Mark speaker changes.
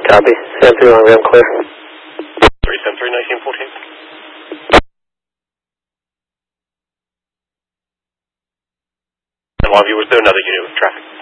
Speaker 1: Copy. 73 on rim clear.
Speaker 2: 373, 1914. And Longview, was there another unit with traffic?